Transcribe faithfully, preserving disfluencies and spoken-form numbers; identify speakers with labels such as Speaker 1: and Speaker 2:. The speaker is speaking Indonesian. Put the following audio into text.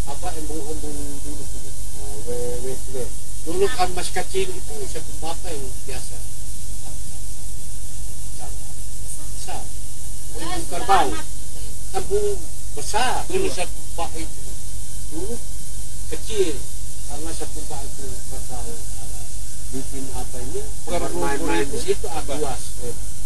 Speaker 1: apa embung-embung dulu tuh. Nah, we, we, we. Dulu kan masih kecil itu saya bapak yang biasa. Besar. Embung kerbau. Embung besar. Dulu saya bak itu dulu kecil karena saya bak itu kerbau. Bikin apa ini? Main-main di situ luas.